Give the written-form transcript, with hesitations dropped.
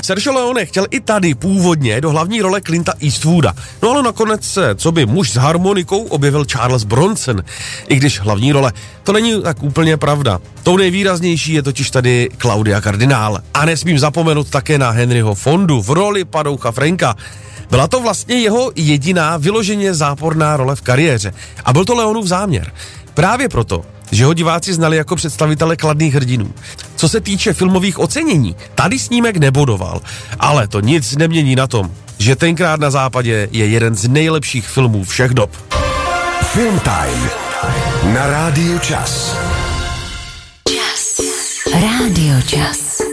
Sergio Leone chtěl i tady původně do hlavní role Clinta Eastwooda. No ale nakonec se, co by muž s harmonikou, objevil Charles Bronson. I když hlavní role, to není tak úplně pravda. Tou nejvýraznější je totiž tady Claudia Cardinal. A nesmím zapomenout také na Henryho Fondu v roli padoucha Franka. Byla to vlastně jeho jediná vyloženě záporná role v kariéře. A byl to Leonův záměr. Právě proto, že ho diváci znali jako představitele kladných hrdinů. Co se týče filmových ocenění, tady snímek nebodoval, ale to nic nemění na tom, že tenkrát na západě je jeden z nejlepších filmů všech dob. Film Time na Rádiu Čas. Rádio Čas.